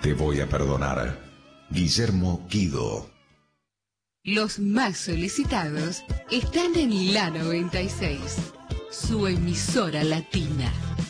te voy a perdonar. Guillermo Guido. Los más solicitados están en La 96, su emisora latina.